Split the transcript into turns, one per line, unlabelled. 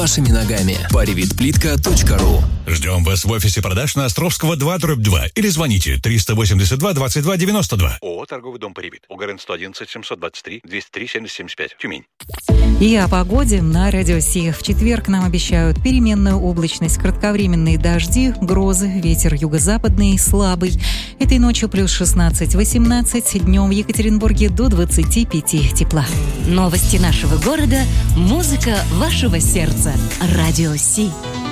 вашими ногами. Parivitplitka.ru.
Ждем вас в офисе продаж на Островского 2/2 или звоните 382 22 92. ООО «Торговый дом Паривит». УГРН 111 723 203 7075. Тюмень.
И о погоде на Радио Си. В четверг нам обещают переменную облачность, кратковременные дожди, грозы, ветер юго-западный, слабый. Этой ночью плюс 16-18, днем в Екатеринбурге до 25 тепла.
Новости нашего города, музыка вашего сердца. Радио Си.